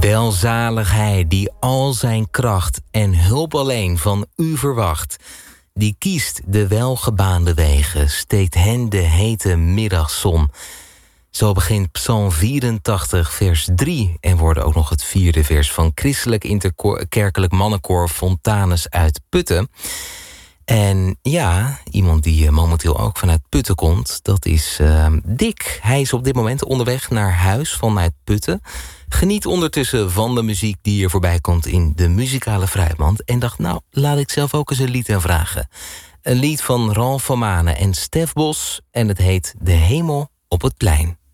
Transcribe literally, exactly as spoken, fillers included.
Welzalig hij die al zijn kracht en hulp alleen van u verwacht. Die kiest de welgebaande wegen, steekt hen de hete middagzon. Zo begint Psalm vierentachtig, vers drie... en wordt ook nog het vierde vers van Christelijk Interkerkelijk Mannenkoor Fontanus uit Putten. En ja, iemand die momenteel ook vanuit Putten komt, dat is uh, Dick. Hij is op dit moment onderweg naar huis vanuit Putten. Geniet ondertussen van de muziek die er voorbij komt in de muzikale fruitmand. En dacht, nou, laat ik zelf ook eens een lied aanvragen. Een lied van Ralph van Manen en Stef Bos. En het heet De Hemel op het Plein.